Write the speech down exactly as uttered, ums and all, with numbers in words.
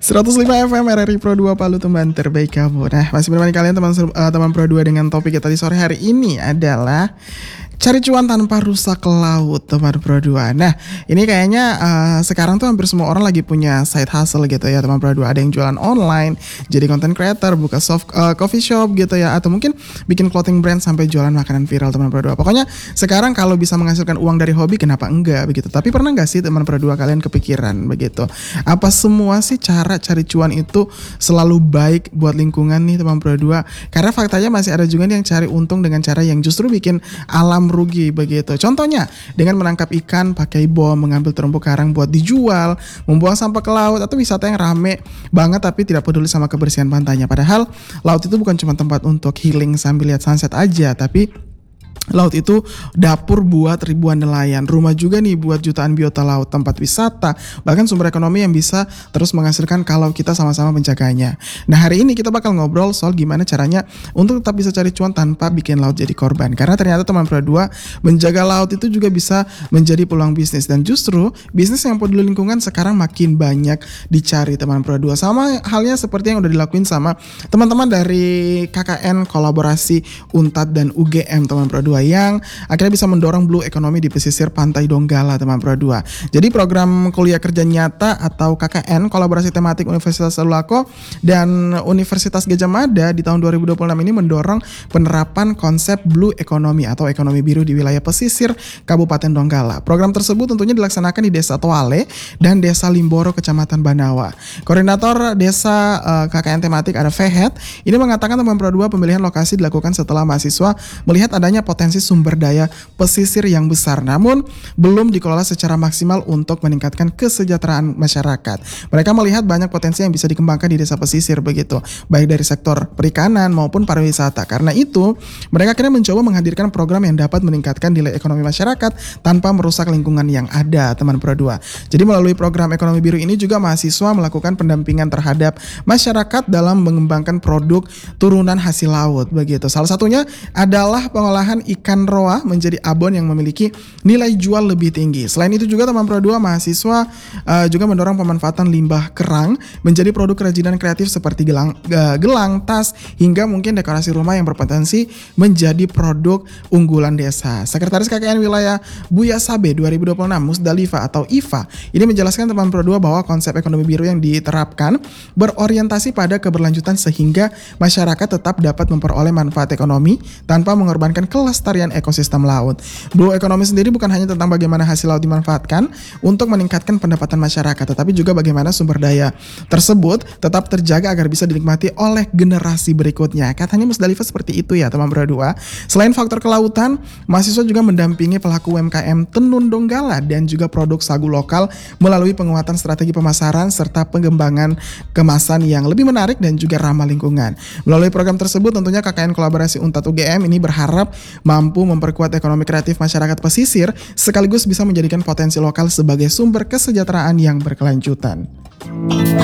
seratus lima F M R R I Pro dua Palu, teman terbaik kamu. Nah, masih menemani kalian teman uh, teman Pro dua dengan topik kita di sore hari ini adalah cari cuan tanpa rusak laut, teman Pro dua. Nah, ini kayaknya uh, sekarang tuh hampir semua orang lagi punya side hustle gitu ya, teman Pro dua. Ada yang jualan online, jadi content creator, buka soft uh, coffee shop gitu ya, atau mungkin bikin clothing brand sampai jualan makanan viral, teman Pro dua. Pokoknya sekarang kalau bisa menghasilkan uang dari hobi, kenapa enggak begitu? Tapi pernah nggak sih teman Pro dua kalian kepikiran begitu? Apa semua sih cara cari cuan itu selalu baik buat lingkungan nih, teman Pro dua? Karena faktanya masih ada juga nih yang cari untung dengan cara yang justru bikin alam rugi begitu. Contohnya dengan menangkap ikan pakai bom, mengambil terumbu karang buat dijual, membuang sampah ke laut, atau wisata yang rame banget tapi tidak peduli sama kebersihan pantainya. Padahal laut itu bukan cuma tempat untuk healing sambil lihat sunset aja, tapi laut itu dapur buat ribuan nelayan, rumah juga nih buat jutaan biota laut, tempat wisata, bahkan sumber ekonomi yang bisa terus menghasilkan kalau kita sama-sama menjaganya. Nah, hari ini kita bakal ngobrol soal gimana caranya untuk tetap bisa cari cuan tanpa bikin laut jadi korban. Karena ternyata teman Pro dua, menjaga laut itu juga bisa menjadi peluang bisnis, dan justru bisnis yang peduli lingkungan sekarang makin banyak dicari, teman Pro dua. Sama halnya seperti yang udah dilakuin sama teman-teman dari K K N Kolaborasi Untat dan U G M, teman Pro dua, yang akhirnya bisa mendorong blue economy di pesisir pantai Donggala, teman Pro dua. Jadi program kuliah kerja nyata atau K K N Kolaborasi Tematik Universitas Sulako dan Universitas Gajah Mada di tahun dua ribu dua puluh enam ini mendorong penerapan konsep blue economy atau ekonomi biru di wilayah pesisir Kabupaten Donggala. Program tersebut tentunya dilaksanakan di Desa Toale dan Desa Limboro, Kecamatan Banawa. Koordinator Desa uh, K K N Tematik ada Fehet ini mengatakan, teman Pro dua, pemilihan lokasi dilakukan setelah mahasiswa melihat adanya potensi sumber daya pesisir yang besar, namun belum dikelola secara maksimal untuk meningkatkan kesejahteraan masyarakat. Mereka melihat banyak potensi yang bisa dikembangkan di desa pesisir begitu, baik dari sektor perikanan maupun pariwisata. Karena itu, mereka akhirnya mencoba menghadirkan program yang dapat meningkatkan nilai ekonomi masyarakat tanpa merusak lingkungan yang ada, teman Pro dua. Jadi melalui program ekonomi biru ini juga mahasiswa melakukan pendampingan terhadap masyarakat dalam mengembangkan produk turunan hasil laut begitu. Salah satunya adalah pengolahan ikan roa menjadi abon yang memiliki nilai jual lebih tinggi. Selain itu juga, teman Pro dua, mahasiswa uh, juga mendorong pemanfaatan limbah kerang menjadi produk kerajinan kreatif seperti gelang, uh, gelang, tas, hingga mungkin dekorasi rumah yang berpotensi menjadi produk unggulan desa. Sekretaris K K N Wilayah Buya Sabe dua ribu dua puluh enam Musdalifah atau I F A ini menjelaskan, teman Pro dua, bahwa konsep ekonomi biru yang diterapkan berorientasi pada keberlanjutan sehingga masyarakat tetap dapat memperoleh manfaat ekonomi tanpa mengorbankan kelestarian ekosistem laut. Blue economy sendiri bukan hanya tentang bagaimana hasil laut dimanfaatkan untuk meningkatkan pendapatan masyarakat, tetapi juga bagaimana sumber daya tersebut tetap terjaga agar bisa dinikmati oleh generasi berikutnya. Katanya Musdalifah seperti itu ya, teman Pro dua. Selain faktor kelautan, mahasiswa juga mendampingi pelaku U M K M Tenun Donggala dan juga produk sagu lokal melalui penguatan strategi pemasaran serta pengembangan kemasan yang lebih menarik dan juga ramah lingkungan. Melalui program tersebut tentunya K K N Kolaborasi Untat U G M ini berharap mampu memperkuat ekonomi kreatif masyarakat pesisir sekaligus bisa menjadikan potensi lokal sebagai sumber kesejahteraan yang berkelanjutan.